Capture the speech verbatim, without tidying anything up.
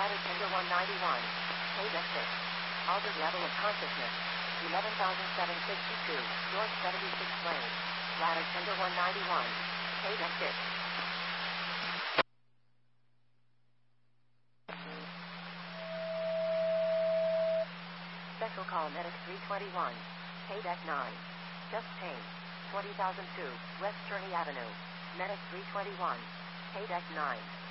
Ladder tender one ninety-one. Paydeck six. Altered level of consciousness. eleven thousand seven hundred sixty-two. North seventy-sixth Lane. Ladder tender one ninety-one. Paydeck six. Special call Medic three twenty-one. Paydeck nine. Just changed. twenty thousand two. West Cherney Avenue. Medic three twenty-one. Paydeck nine.